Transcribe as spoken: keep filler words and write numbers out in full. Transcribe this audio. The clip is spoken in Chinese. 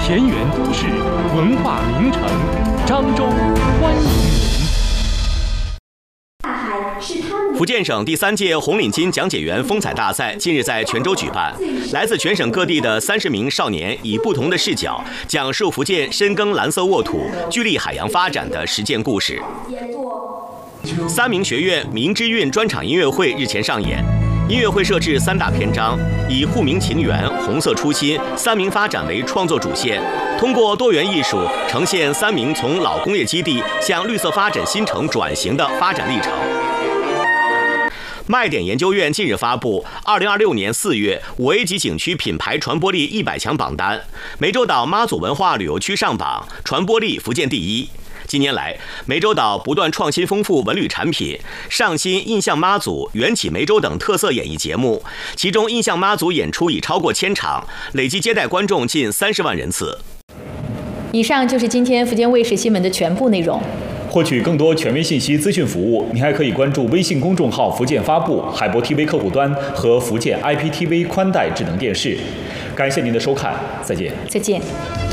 田园都市，文化名城，漳州欢迎您。 福建省第三届红领巾讲解员风采大赛近日在泉州举办，来自全省各地的三十名少年以不同的视角，讲述福建深耕蓝色沃土、聚力海洋发展的实践故事。三明学院明之韵专场音乐会日前上演。音乐会设置三大篇章，以护民情缘、红色初心、三明发展为创作主线，通过多元艺术呈现三明从老工业基地向绿色发展新城转型的发展历程。麦点研究院近日发布二零二六年四月五 A 级景区品牌传播力一百强榜单，湄洲岛妈祖文化旅游区上榜，传播力福建第一。近年来，湄洲岛不断创新丰富文旅产品，上新印象妈祖、缘起湄洲等特色演艺节目，其中印象妈祖演出已超过千场，累计接待观众近三十万人次。 以上就是今天福建卫视新闻的全部内容。 获取更多权威信息、资讯服务，您还可以关注微信公众号“福建发布”、海博 T V 客户端和福建 I P T V 宽带智能电视。感谢您的收看，再见。 再见。